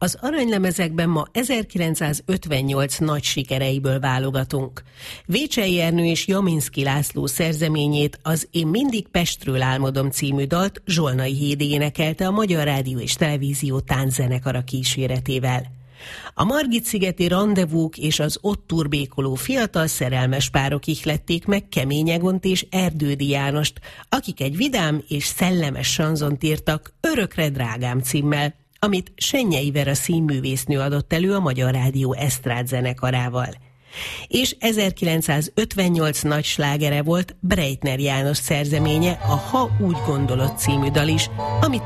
Az aranylemezekben ma 1958 nagy sikereiből válogatunk. Vécsei Ernő és Jaminszky László szerzeményét, az Én mindig Pestről álmodom című dalt Zsolnai Hédi énekelte a Magyar Rádió és Televízió tánczenekara kíséretével. A Margit-szigeti randevúk és az ott turbékoló fiatal szerelmes párok ihlették meg Kemény Egont és Erdődy Jánost, akik egy vidám és szellemes sanzont írtak Örökre drágám címmel, amit Sennyei Vera színművésznő adott elő a Magyar Rádió esztrád zenekarával. És 1958 nagy slágere volt Breitner János szerzeménye, a Ha úgy gondolod című dal is, amit